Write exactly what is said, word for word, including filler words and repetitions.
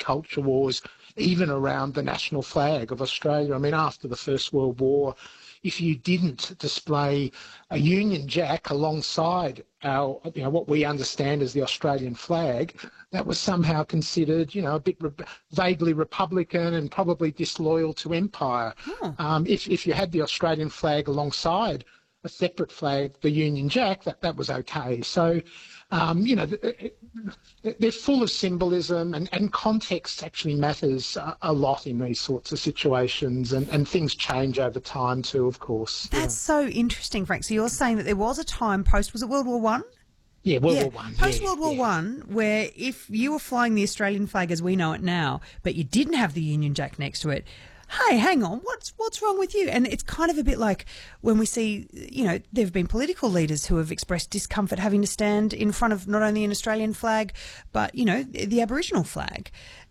culture wars, even around the national flag of Australia. I mean, after the First World War, if you didn't display a Union Jack alongside our, you know, what we understand as the Australian flag, that was somehow considered, you know, a bit re- vaguely Republican and probably disloyal to empire. Oh. Um, if, if you had the Australian flag alongside a separate flag, the Union Jack, that, that was okay. So, um, you know, they're full of symbolism, and, and context actually matters a, a lot in these sorts of situations, and, and things change over time too, of course. That's so interesting, Frank. So you're saying that there was a time post, was it World War One? Yeah, World Yeah, War One. post yeah, World War yeah. One, where if you were flying the Australian flag as we know it now, but you didn't have the Union Jack next to it, hey, hang on, what's what's wrong with you? And it's kind of a bit like when we see, you know, there have been political leaders who have expressed discomfort having to stand in front of not only an Australian flag, but, you know, the Aboriginal flag.